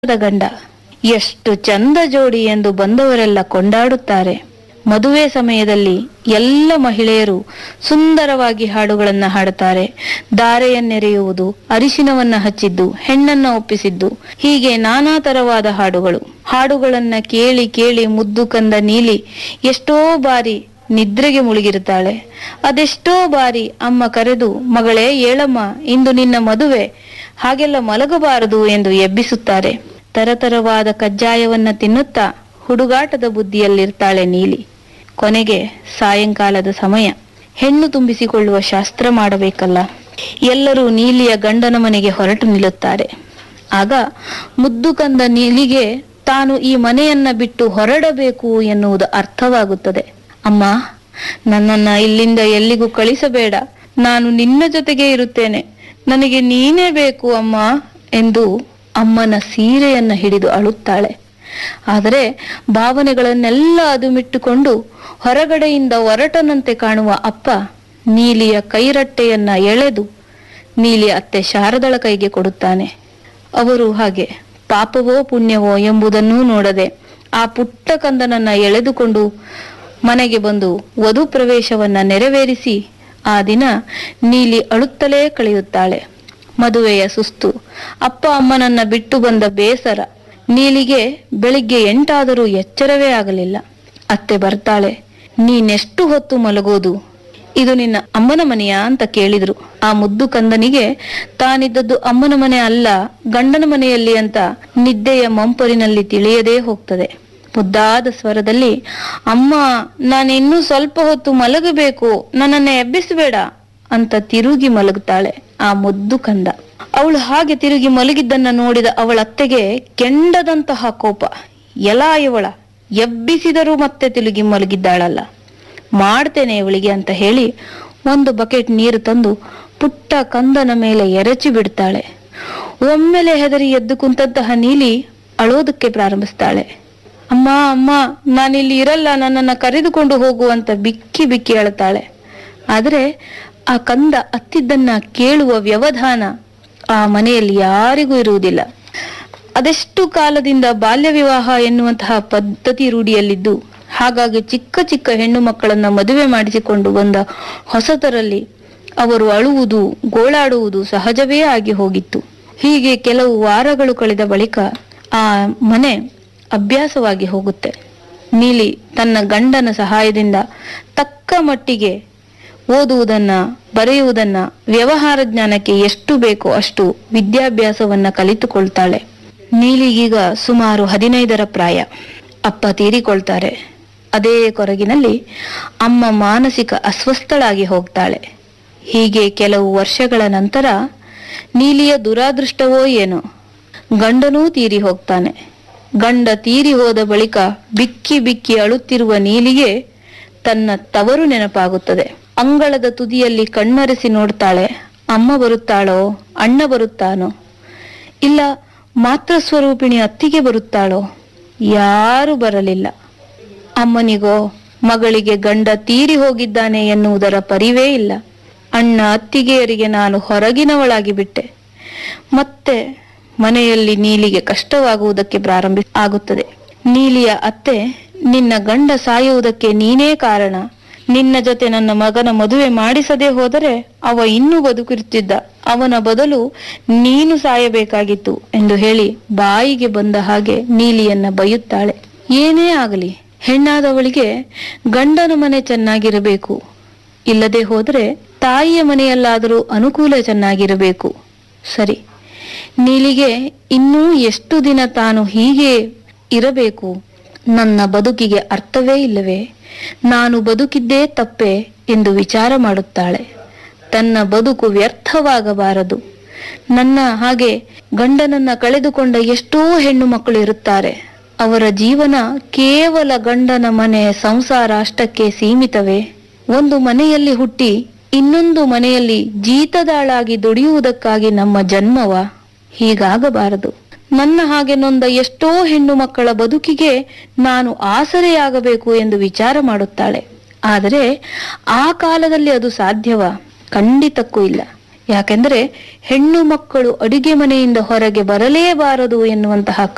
ಗಂಡ ಎಷ್ಟು ಚಂದ ಜೋಡಿ ಎಂದು ಬಂದವರೆಲ್ಲ ಕೊಂಡಾಡುತ್ತಾರೆ. ಮದುವೆ ಸಮಯದಲ್ಲಿ ಎಲ್ಲ ಮಹಿಳೆಯರು ಸುಂದರವಾಗಿ ಹಾಡುಗಳನ್ನ ಹಾಡುತ್ತಾರೆ. ಧಾರೆಯನ್ನೆರೆಯುವುದು, ಅರಿಶಿನವನ್ನ ಹಚ್ಚಿದ್ದು, ಹೆಣ್ಣನ್ನ ಒಪ್ಪಿಸಿದ್ದು, ಹೀಗೆ ನಾನಾ ತರವಾದ ಹಾಡುಗಳನ್ನ ಕೇಳಿ ಕೇಳಿ ಮುದ್ದು ಕಂದ ನೀಲಿ ಎಷ್ಟೋ ಬಾರಿ ನಿದ್ರೆಗೆ ಮುಳುಗಿರುತ್ತಾಳೆ. ಅದೆಷ್ಟೋ ಬಾರಿ ಅಮ್ಮ ಕರೆದು, ಮಗಳೇ ಏಳಮ್ಮ, ಇಂದು ನಿನ್ನ ಮದುವೆ, ಹಾಗೆಲ್ಲ ಮಲಗಬಾರದು ಎಂದು ಎಬ್ಬಿಸುತ್ತಾರೆ. ತರತರವಾದ ಕಜ್ಜಾಯವನ್ನ ತಿನ್ನುತ್ತಾ ಹುಡುಗಾಟದ ಬುದ್ಧಿಯಲ್ಲಿರ್ತಾಳೆ ನೀಲಿ. ಕೊನೆಗೆ ಸಾಯಂಕಾಲದ ಸಮಯ. ಹೆಣ್ಣು ತುಂಬಿಸಿಕೊಳ್ಳುವ ಶಾಸ್ತ್ರ ಮಾಡಬೇಕಲ್ಲ. ಎಲ್ಲರೂ ನೀಲಿಯ ಗಂಡನ ಮನೆಗೆ ಹೊರಟು ನಿಲ್ಲುತ್ತಾರೆ. ಆಗ ಮುದ್ದು ಕಂದ ನೀಲಿಗೆ ತಾನು ಈ ಮನೆಯನ್ನ ಬಿಟ್ಟು ಹೊರಡಬೇಕು ಎನ್ನುವುದು ಅರ್ಥವಾಗುತ್ತದೆ. ಅಮ್ಮ, ನನ್ನನ್ನ ಇಲ್ಲಿಂದ ಎಲ್ಲಿಗೂ ಕಳಿಸಬೇಡ, ನಾನು ನಿನ್ನ ಜೊತೆಗೆ ಇರುತ್ತೇನೆ, ನನಗೆ ನೀನೇ ಬೇಕು ಅಮ್ಮ ಎಂದು ಅಮ್ಮನ ಸೀರೆಯನ್ನ ಹಿಡಿದು ಅಳುತ್ತಾಳೆ. ಆದರೆ ಭಾವನೆಗಳನ್ನೆಲ್ಲ ಅದುಮಿಟ್ಟುಕೊಂಡು ಹೊರಗಡೆಯಿಂದ ಹೊರಟನಂತೆ ಕಾಣುವ ಅಪ್ಪ ನೀಲಿಯ ಕೈರಟ್ಟೆಯನ್ನ ಎಳೆದು ನೀಲಿಯ ಅತ್ತೆ ಶಾರದಳ ಕೈಗೆ ಕೊಡುತ್ತಾನೆ. ಅವರು ಹಾಗೆ ಪಾಪವೋ ಪುಣ್ಯವೋ ಎಂಬುದನ್ನೂ ನೋಡದೆ ಆ ಪುಟ್ಟ ಕಂದನನ್ನ ಎಳೆದುಕೊಂಡು ಮನೆಗೆ ಬಂದು ವಧು ಪ್ರವೇಶವನ್ನ ನೆರವೇರಿಸಿ ಆ ದಿನ ನೀಲಿ ಅಳುತ್ತಲೇ ಕಳೆಯುತ್ತಾಳೆ. ಮದುವೆಯ ಸುಸ್ತು, ಅಪ್ಪ ಅಮ್ಮನನ್ನ ಬಿಟ್ಟು ಬಂದ ಬೇಸರ. ನೀಲಿಗೆ ಬೆಳಿಗ್ಗೆ 8 ಆದರೂ ಎಚ್ಚರವೇ ಆಗಲಿಲ್ಲ. ಅತ್ತೆ ಬರ್ತಾಳೆ. ನೀನೆಷ್ಟು ಹೊತ್ತು ಮಲಗೋದು? ಇದು ನಿನ್ನ ಅಮ್ಮನ ಮನೆಯಾ ಅಂತ ಕೇಳಿದ್ರು. ಆ ಮುದ್ದು ಕಂದನಿಗೆ ತಾನಿದ್ದದ್ದು ಅಮ್ಮನ ಮನೆ ಅಲ್ಲ, ಗಂಡನ ಮನೆಯಲ್ಲಿ ಅಂತ ನಿದ್ದೆಯ ಮಂಪರಿನಲ್ಲಿ ತಿಳಿಯದೇ ಹೋಗ್ತದೆ. ಮುದ್ದಾದ ಸ್ವರದಲ್ಲಿ, ಅಮ್ಮ, ನಾನಿನ್ನೂ ಸ್ವಲ್ಪ ಹೊತ್ತು ಮಲಗಬೇಕು, ನನ್ನನ್ನ ಎಬ್ಬಿಸಬೇಡ ಅಂತ ತಿರುಗಿ ಮಲಗುತ್ತಾಳೆ ಆ ಮುದ್ದು ಕಂದ. ಅವಳು ಹಾಗೆ ತಿರುಗಿ ಮಲಗಿದ್ದನ್ನ ನೋಡಿದ ಅವಳ ಅತ್ತೆಗೆ ಕೆಂಡದಂತಹ ಕೋಪ. ಎಲ್ಲ ಇವಳ ಎಬ್ಬಿಸಿದರೂ ಮತ್ತೆ ತಿರುಗಿ ಮಲಗಿದ್ದಾಳಲ್ಲ, ಮಾಡ್ತೇನೆ ಇವಳಿಗೆ ಅಂತ ಹೇಳಿ ಒಂದು ಬಕೆಟ್ ನೀರು ತಂದು ಪುಟ್ಟ ಕಂದನ ಮೇಲೆ ಎರಚಿ ಬಿಡ್ತಾಳೆ. ಒಮ್ಮೆಲೆ ಹೆದರಿ ಎದ್ದು ಕುಂತಹ ನೀಲಿ ಅಳೋದಕ್ಕೆ ಪ್ರಾರಂಭಿಸ್ತಾಳೆ. ಅಮ್ಮ ಅಮ್ಮ, ನಾನಿಲ್ಲಿ ಇರಲ್ಲ, ನನ್ನನ್ನ ಕರೆದುಕೊಂಡು ಹೋಗು ಅಂತ ಬಿಕ್ಕಿ ಬಿಕ್ಕಿ ಅಳುತ್ತಾಳೆ. ಆದ್ರೆ ಆ ಕಂದ ಅತ್ತಿದ್ದನ್ನ ಕೇಳುವ ವ್ಯವಧಾನ ಆ ಮನೆಯಲ್ಲಿ ಯಾರಿಗೂ ಇರುವುದಿಲ್ಲ. ಅದೆಷ್ಟು ಕಾಲದಿಂದ ಬಾಲ್ಯ ವಿವಾಹ ಎನ್ನುವಂತಹ ಪದ್ಧತಿ ರೂಢಿಯಲ್ಲಿದ್ದು, ಹಾಗಾಗಿ ಚಿಕ್ಕ ಚಿಕ್ಕ ಹೆಣ್ಣು ಮಕ್ಕಳನ್ನ ಮದುವೆ ಮಾಡಿಸಿಕೊಂಡು ಬಂದ ಹೊಸತರಲ್ಲಿ ಅವರು ಅಳುವುದು, ಗೋಳಾಡುವುದು ಸಹಜವೇ ಆಗಿ ಹೋಗಿತ್ತು. ಹೀಗೆ ಕೆಲವು ವಾರಗಳು ಕಳೆದ ಬಳಿಕ ಆ ಮನೆ ಅಭ್ಯಾಸವಾಗಿ ಹೋಗುತ್ತೆ. ನೀಲಿ ತನ್ನ ಗಂಡನ ಸಹಾಯದಿಂದ ತಕ್ಕ ಮಟ್ಟಿಗೆ ಓದುವುದನ್ನ, ಬರೆಯುವುದನ್ನ, ವ್ಯವಹಾರ ಜ್ಞಾನಕ್ಕೆ ಎಷ್ಟು ಬೇಕೋ ಅಷ್ಟು ವಿದ್ಯಾಭ್ಯಾಸವನ್ನ ಕಲಿತುಕೊಳ್ತಾಳೆ. ನೀಲಿಗೀಗ ಸುಮಾರು 15ರ ಪ್ರಾಯ. ಅಪ್ಪ ತೀರಿಕೊಳ್ತಾರೆ. ಅದೇ ಕೊರಗಿನಲ್ಲಿ ಅಮ್ಮ ಮಾನಸಿಕ ಅಸ್ವಸ್ಥಳಾಗಿ ಹೋಗ್ತಾಳೆ. ಹೀಗೆ ಕೆಲವು ವರ್ಷಗಳ ನಂತರ ನೀಲಿಯ ದುರಾದೃಷ್ಟವೋ ಏನೋ, ಗಂಡನೂ ತೀರಿ ಹೋಗ್ತಾನೆ. ಗಂಡ ತೀರಿ ಹೋದ ಬಳಿಕ ಬಿಕ್ಕಿ ಬಿಕ್ಕಿ ಅಳುತ್ತಿರುವ ನೀಲಿಗೆ ತನ್ನ ತವರು ನೆನಪಾಗುತ್ತದೆ. ಅಂಗಳದ ತುದಿಯಲ್ಲಿ ಕಣ್ಣರೆಸಿ ನೋಡ್ತಾಳೆ. ಅಮ್ಮ ಬರುತ್ತಾಳೋ, ಅಣ್ಣ ಬರುತ್ತಾನೋ, ಇಲ್ಲ ಮಾತ್ರ ಸ್ವರೂಪಿಣಿ ಅತ್ತಿಗೆ ಬರುತ್ತಾಳೋ? ಯಾರೂ ಬರಲಿಲ್ಲ. ಅಮ್ಮನಿಗೋ ಮಗಳಿಗೆ ಗಂಡ ತೀರಿ ಹೋಗಿದ್ದಾನೆ ಎನ್ನುವುದರ ಪರಿವೇ ಇಲ್ಲ. ಅಣ್ಣ ಅತ್ತಿಗೆಯರಿಗೆ ನಾನು ಹೊರಗಿನವಳಾಗಿ ಬಿಟ್ಟೆ. ಮತ್ತೆ ಮನೆಯಲ್ಲಿ ನೀಲಿಗೆ ಕಷ್ಟವಾಗುವುದಕ್ಕೆ ಆಗುತ್ತದೆ. ನೀಲಿಯ ಅತ್ತೆ, ನಿನ್ನ ಗಂಡ ಸಾಯುವುದಕ್ಕೆ ನೀನೇ ಕಾರಣ, ನಿನ್ನ ಜೊತೆ ನನ್ನ ಮಗನ ಮದುವೆ ಮಾಡಿಸದೆ ಹೋದರೆ ಅವ ಇನ್ನೂ ಬದುಕಿರುತ್ತಿದ್ದ, ಅವನ ಬದಲು ನೀನು ಸಾಯಬೇಕಾಗಿತ್ತು ಎಂದು ಹೇಳಿ ಬಾಯಿಗೆ ಬಂದ ಹಾಗೆ ನೀಲಿಯನ್ನ ಬೈಯುತ್ತಾಳೆ. ಏನೇ ಆಗಲಿ, ಹೆಣ್ಣಾದವಳಿಗೆ ಗಂಡನ ಮನೆ ಚೆನ್ನಾಗಿರಬೇಕು, ಇಲ್ಲದೆ ಹೋದರೆ ತಾಯಿಯ ಮನೆಯಲ್ಲಾದರೂ ಅನುಕೂಲ ಚೆನ್ನಾಗಿರಬೇಕು. ಸರಿ, ನೀಲಿಗೆ ಇನ್ನೂ ಎಷ್ಟು ದಿನ ತಾನು ಹೀಗೆ ಇರಬೇಕು? ನನ್ನ ಬದುಕಿಗೆ ಅರ್ಥವೇ ಇಲ್ಲವೇ? ನಾನು ಬದುಕಿದ್ದೇ ತಪ್ಪೆ ಎಂದು ವಿಚಾರ ಮಾಡುತ್ತಾಳೆ. ತನ್ನ ಬದುಕು ವ್ಯರ್ಥವಾಗಬಾರದು. ನನ್ನ ಹಾಗೆ ಗಂಡನನ್ನ ಕಳೆದುಕೊಂಡ ಎಷ್ಟೋ ಹೆಣ್ಣು ಮಕ್ಕಳು ಇರುತ್ತಾರೆ. ಅವರ ಜೀವನ ಕೇವಲ ಗಂಡನ ಮನೆ, ಸಂಸಾರ ಅಷ್ಟಕ್ಕೆ ಸೀಮಿತವೇ? ಒಂದು ಮನೆಯಲ್ಲಿ ಹುಟ್ಟಿ ಇನ್ನೊಂದು ಮನೆಯಲ್ಲಿ ಜೀತದಾಳಾಗಿ ದುಡಿಯುವುದಕ್ಕಾಗಿ ನಮ್ಮ ಜನ್ಮವ? ಹೀಗಾಗಬಾರದು. ನನ್ನ ಹಾಗೆ ನೊಂದ ಎಷ್ಟೋ ಹೆಣ್ಣು ಮಕ್ಕಳ ಬದುಕಿಗೆ ನಾನು ಆಸರೆಯಾಗಬೇಕು ಎಂದು ವಿಚಾರ ಮಾಡುತ್ತಾಳೆ. ಆದರೆ ಆ ಕಾಲದಲ್ಲಿ ಅದು ಸಾಧ್ಯವ? ಖಂಡಿತಕ್ಕೂ ಇಲ್ಲ. ಯಾಕೆಂದರೆ ಹೆಣ್ಣು ಮಕ್ಕಳು ಅಡುಗೆ ಮನೆಯಿಂದ ಹೊರಗೆ ಬರಲೇಬಾರದು ಎನ್ನುವಂತಹ